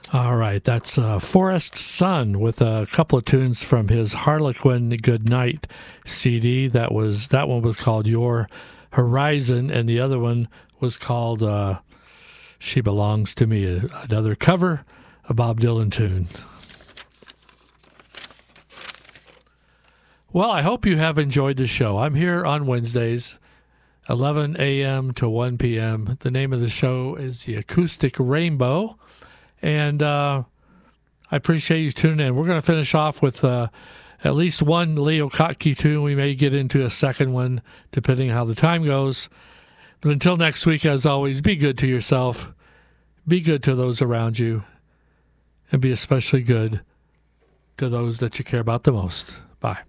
All right, that's Forrest Sun with a couple of tunes from his Harlequin Goodnight CD. That one was called Your Horizon, and the other one was called She Belongs to Me, another cover, a Bob Dylan tune. Well, I hope you have enjoyed the show. I'm here on Wednesdays, 11 a.m. to 1 p.m. The name of the show is The Acoustic Rainbow. And I appreciate you tuning in. We're going to finish off with at least one Leo Kottke tune. We may get into a second one, depending how the time goes. But until next week, as always, be good to yourself. Be good to those around you. And be especially good to those that you care about the most. Bye.